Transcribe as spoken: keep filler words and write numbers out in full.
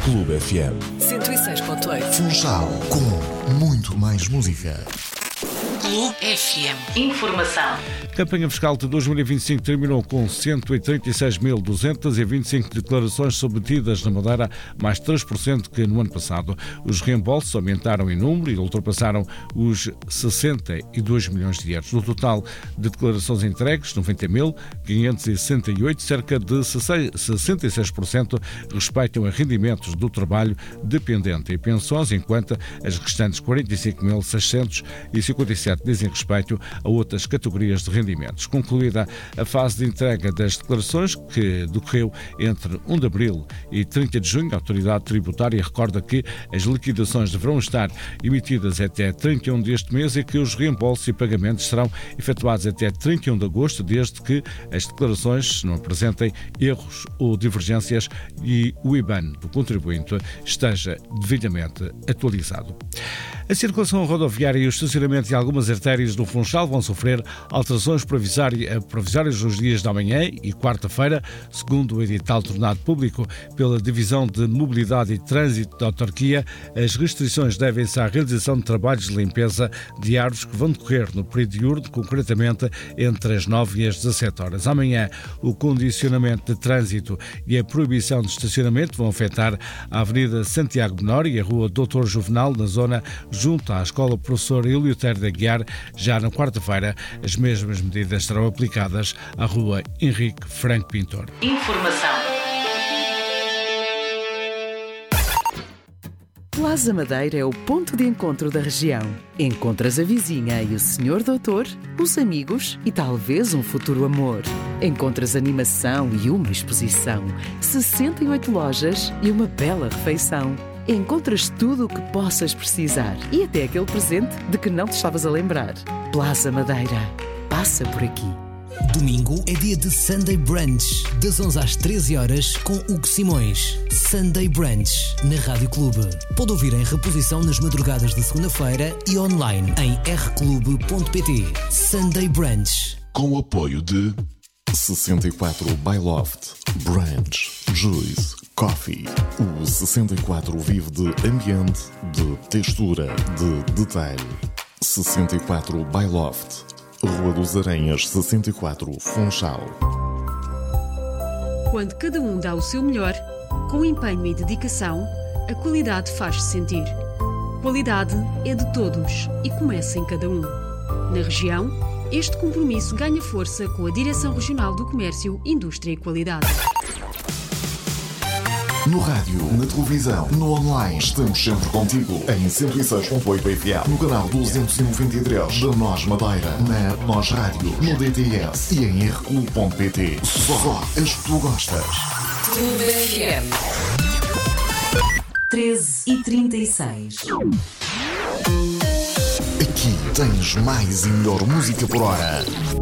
Clube F M. cento e seis ponto oito. Funchal, com muito mais música. Clube F M. Informação. A campanha fiscal de dois mil e vinte e cinco terminou com cento e trinta e seis mil duzentas e vinte e cinco declarações submetidas na Madeira, mais três por cento que no ano passado. Os reembolsos aumentaram em número e ultrapassaram os sessenta e dois milhões de euros. No total de declarações entregues, noventa mil quinhentos e sessenta e oito, cerca de sessenta e seis por cento respeitam a rendimentos do trabalho dependente e pensões, enquanto as restantes quarenta e cinco mil seiscentos e cinquenta e sete dizem respeito a outras categorias de rendimentos. Concluída a fase de entrega das declarações, que decorreu entre primeiro de abril e trinta de junho, a Autoridade Tributária recorda que as liquidações deverão estar emitidas até trinta e um deste mês e que os reembolsos e pagamentos serão efetuados até trinta e um de agosto, desde que as declarações não apresentem erros ou divergências e o I B A N do contribuinte esteja devidamente atualizado. A circulação rodoviária e o estacionamento de algumas artérias do Funchal vão sofrer alterações provisórias nos dias da manhã e quarta-feira, segundo o edital tornado público pela Divisão de Mobilidade e Trânsito da Autarquia. As restrições devem-se à realização de trabalhos de limpeza diários que vão decorrer no período diurno, concretamente entre as nove e as dezassete horas. Amanhã, o condicionamento de trânsito e a proibição de estacionamento vão afetar a Avenida Santiago Menor e a Rua doutor Juvenal, na zona junto à Escola Professor Eleutério de Aguiar. Já na quarta-feira, as mesmas medidas serão aplicadas à Rua Henrique Franco Pintor. Informação. Plaza Madeira é o ponto de encontro da região. Encontras a vizinha e o senhor doutor, os amigos e talvez um futuro amor. Encontras animação e uma exposição, sessenta e oito lojas e uma bela refeição. Encontras tudo o que possas precisar e até aquele presente de que não te estavas a lembrar. Plaza Madeira. Passa por aqui. Domingo é dia de Sunday Brunch, das onze às treze horas, com Hugo Simões. Sunday Brunch, na Rádio Clube. Pode ouvir em reposição nas madrugadas de segunda-feira e online em r clube ponto p t. Sunday Brunch. Com o apoio de sessenta e quatro by Loft, Brunch, Juice, Coffee. O sessenta e quatro vive de ambiente, de textura, de detalhe. sessenta e quatro by Loft, Rua dos Aranhas, sessenta e quatro, Funchal. Quando cada um dá o seu melhor, com empenho e dedicação, a qualidade faz-se sentir. Qualidade é de todos e começa em cada um. Na região, este compromisso ganha força com a Direção Regional do Comércio, Indústria e Qualidade. No rádio, na televisão, no online, estamos sempre contigo. Em cento e seis ponto oito F M, no canal duzentos e noventa e três da Nós Madeira, na Nós Rádio, no D T S e em r clube ponto p t. Só as que tu gostas. Clube F M. treze e trinta e seis. Aqui tens mais e melhor música por hora.